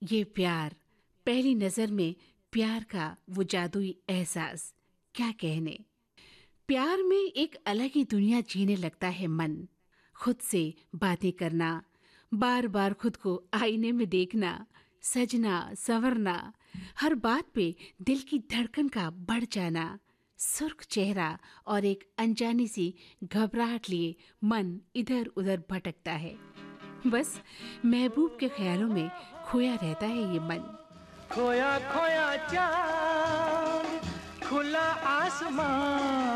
ये प्यार, पहली नजर में प्यार का वो जादुई एहसास, क्या कहने। प्यार में एक अलग ही दुनिया जीने लगता है मन। खुद से बातें करना, बार बार खुद को आईने में देखना, सजना संवरना, हर बात पे दिल की धड़कन का बढ़ जाना, सुर्ख चेहरा और एक अनजानी सी घबराहट लिए मन इधर उधर भटकता है। बस महबूब के ख्यालों में खोया रहता है ये मन। खोया खोया चांद, खुला आसमां।